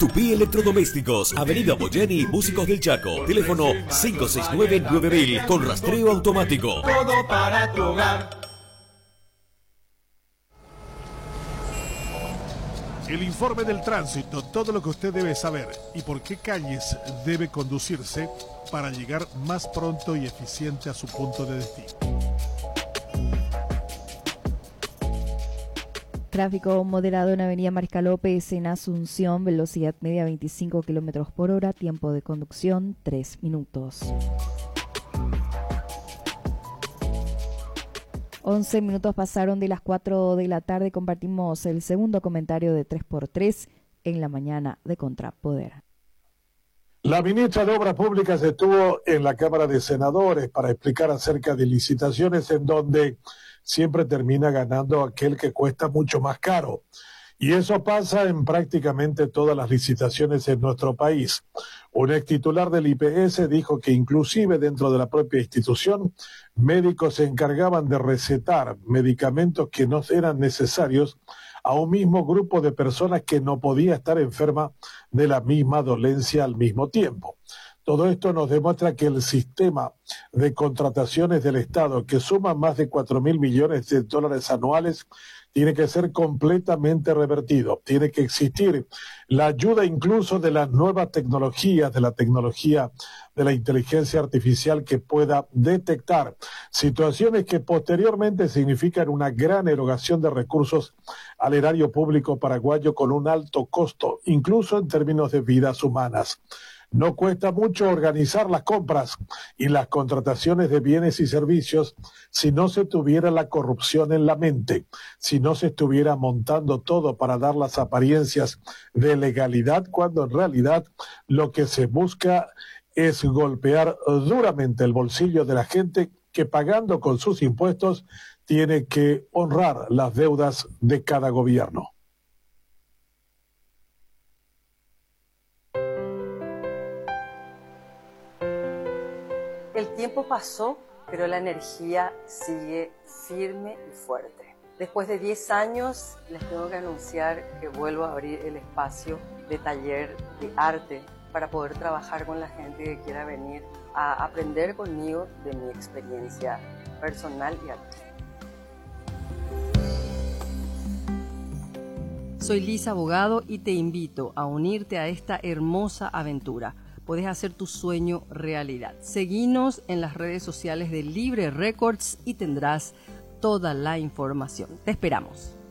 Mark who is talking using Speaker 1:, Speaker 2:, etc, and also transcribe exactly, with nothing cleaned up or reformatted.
Speaker 1: Tupí Electrodomésticos, Avenida Boyeni, Músicos del Chaco. Teléfono cinco seis nueve nueve mil con rastreo automático.
Speaker 2: Todo para tu hogar.
Speaker 3: El informe del tránsito, todo lo que usted debe saber y por qué calles debe conducirse para llegar más pronto y eficiente a su punto de destino.
Speaker 4: Tráfico moderado en Avenida Mariscal López en Asunción, velocidad media veinticinco kilómetros por hora, tiempo de conducción tres minutos. once minutos pasaron de las cuatro de la tarde, compartimos el segundo comentario de tres por tres en la mañana de Contrapoder.
Speaker 5: La ministra de Obras Públicas estuvo en la Cámara de Senadores para explicar acerca de licitaciones en donde siempre termina ganando aquel que cuesta mucho más caro. Y eso pasa en prácticamente todas las licitaciones en nuestro país. Un ex titular del I P S dijo que inclusive dentro de la propia institución, médicos se encargaban de recetar medicamentos que no eran necesarios a un mismo grupo de personas que no podía estar enferma de la misma dolencia al mismo tiempo. Todo esto nos demuestra que el sistema de contrataciones del Estado, que suma más de cuatro mil millones de dólares anuales, tiene que ser completamente revertido. Tiene que existir la ayuda incluso de las nuevas tecnologías, de la tecnología de la inteligencia artificial que pueda detectar situaciones que posteriormente significan una gran erogación de recursos al erario público paraguayo con un alto costo, incluso en términos de vidas humanas. No cuesta mucho organizar las compras y las contrataciones de bienes y servicios si no se tuviera la corrupción en la mente, si no se estuviera montando todo para dar las apariencias de legalidad, cuando en realidad lo que se busca es golpear duramente el bolsillo de la gente que, pagando con sus impuestos, tiene que honrar las deudas de cada gobierno.
Speaker 6: El tiempo pasó, pero la energía sigue firme y fuerte. Después de diez años, les tengo que anunciar que vuelvo a abrir el espacio de taller de arte para poder trabajar con la gente que quiera venir a aprender conmigo de mi experiencia personal y artística. Soy Lisa Abogado y te invito a unirte a esta hermosa aventura. Puedes hacer tu sueño realidad. Seguinos en las redes sociales de Libre Records y tendrás toda la información. Te esperamos.